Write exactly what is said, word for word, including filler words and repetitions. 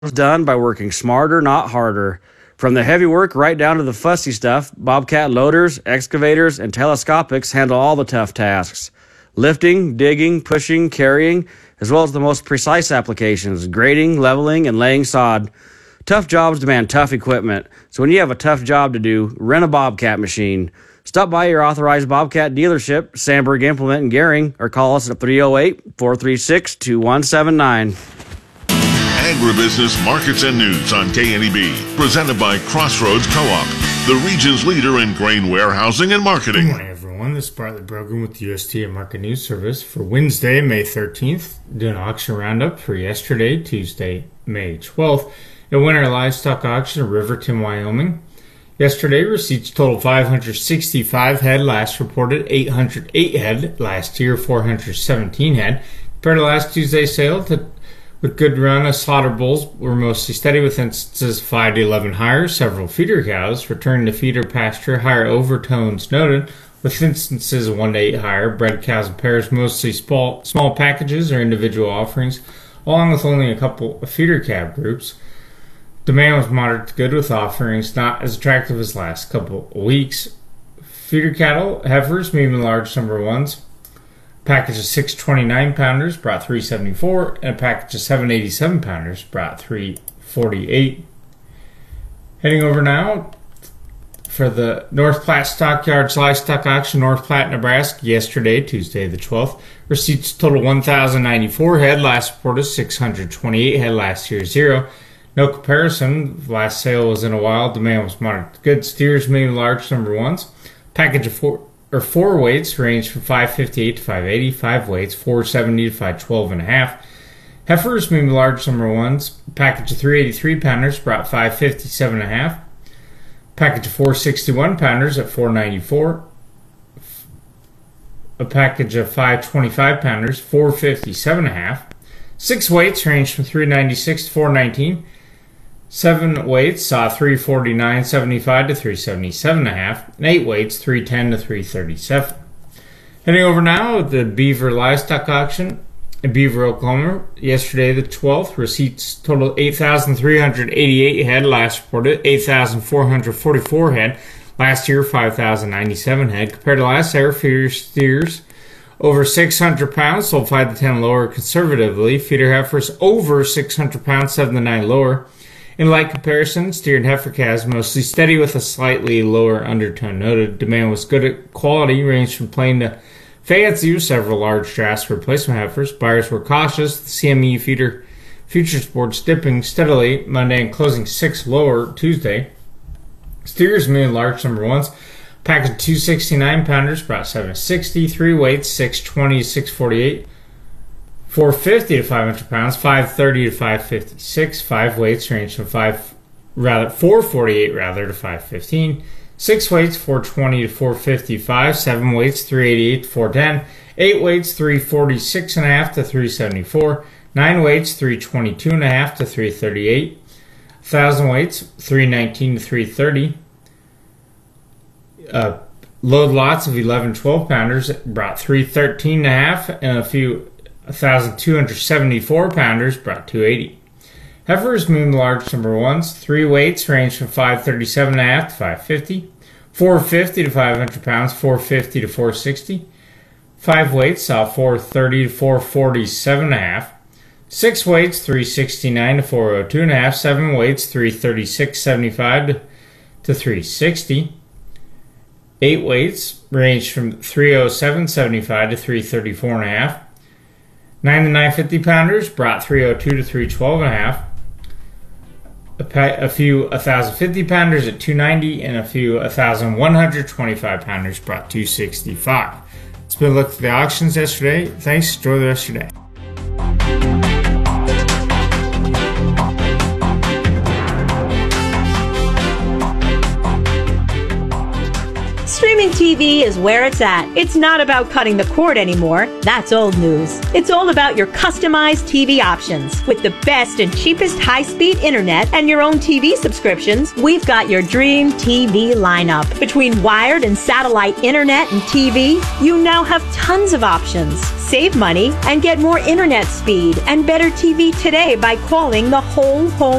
done by working smarter, not harder. From the heavy work right down to the fussy stuff, Bobcat loaders, excavators, and telescopics handle all the tough tasks. Lifting, digging, pushing, carrying, as well as the most precise applications, grading, leveling, and laying sod. Tough jobs demand tough equipment, so when you have a tough job to do, rent a Bobcat machine. Stop by your authorized Bobcat dealership, Sandberg Implement in Gering, or call us at three oh eight, four three six, two one seven nine. Agribusiness Markets and News on K N E B, presented by Crossroads Co-op, the region's leader in grain warehousing and marketing. Good morning, everyone. This is Bartlett Brogan with the U S D A Market News Service for Wednesday, May thirteenth. Doing an auction roundup for yesterday, Tuesday, May twelfth. A winter livestock auction in Riverton, Wyoming. Yesterday, receipts totaled five hundred sixty-five head. Last reported eight hundred eight head. Last year, four hundred seventeen head. Compared to last Tuesday's sale, to with good run of slaughter bulls were mostly steady, with instances five to eleven higher. Several feeder cows returning to feeder pasture, higher overtones noted, with instances of one to eight higher. Bred cows and pairs, mostly small, small packages or individual offerings, along with only a couple of feeder calf groups. Demand was moderate to good, with offerings not as attractive as last couple of weeks. Feeder cattle, heifers, medium and large number ones. Package of six twenty-nine pounders brought three seventy-four, and a package of seven eighty-seven pounders brought three forty-eight. Heading over now for the North Platte Stockyards Livestock Auction, North Platte, Nebraska, yesterday, Tuesday the twelfth. Receipts total one thousand ninety-four head. Last reported six hundred twenty-eight head. Last year, zero. No comparison. Last sale was in a while. Demand was moderate to good. Steers, medium, large number ones. Package of four. Or four weights range from five fifty-eight to five eighty. Five weights, four seventy to five twelve and a half. Heifers, medium large number ones. Package of three eighty-three pounders brought five fifty-seven and a half. Package of four sixty-one pounders at four ninety-four. A package of five twenty-five pounders, four fifty-seven and a half. Six weights range from three ninety-six to four nineteen. Seven weights saw three forty-nine seventy-five to three seventy-seven and a half, and eight weights three ten to three thirty-seven. Heading over now, the Beaver Livestock Auction in Beaver, Oklahoma. Yesterday, the twelfth, receipts totaled eight thousand three hundred eighty-eight head. Last reported eight thousand four hundred forty-four head. Last year, five thousand ninety-seven head. Compared to last year, feeder steers over six hundred pounds, sold five to ten lower conservatively. Feeder heifers over six hundred pounds, seven to nine lower. In light comparison, steer and heifer calves mostly steady, with a slightly lower undertone noted. Demand was good at quality, ranged from plain to fancy, with several large drafts for replacement heifers. Buyers were cautious. The C M E feeder futures boards dipping steadily Monday and closing six lower Tuesday. Steers, medium large number ones. Package two sixty-nine pounders brought seven sixty. Three weights, six twenty to six forty-eight. four fifty to five hundred pounds, five thirty to five fifty-six. Five weights range from five rather four forty-eight rather to five fifteen. Six weights, four twenty to four fifty-five. Seven weights, three eighty-eight to four ten. Eight weights, three forty-six and a half to three seventy-four. Nine weights, three twenty-two and a half to three thirty-eight. Thousand weights, three nineteen to three thirty. Uh, load lots of eleven twelve pounders brought three thirteen and a half, and a few one thousand two hundred seventy-four pounders brought two eighty. Heifers, medium large number ones. Three weights range from five thirty-seven and a half to five fifty. four fifty to five hundred pounds, four fifty to four sixty. Five weights saw four thirty to four forty-seven and a half. Six weights, three sixty-nine to four oh two and a half. Seven weights, three thirty-six seventy-five to three sixty. Eight weights range from three oh seven seventy-five to three thirty-four and a half. Nine to nine fifty pounders brought three oh two to three twelve and a half. A, pa- a few one thousand fifty pounders at two ninety, and a few one thousand one hundred twenty-five pounders brought two sixty-five. It's been a look at the auctions yesterday. Thanks. Enjoy the rest of your day. Streaming T V V is where it's at. It's not about cutting the cord anymore. That's old news. It's all about your customized T V options. With the best and cheapest high-speed internet and your own T V subscriptions, we've got your dream T V lineup. Between wired and satellite internet and T V, you now have tons of options. Save money and get more internet speed and better T V today by calling the Whole Home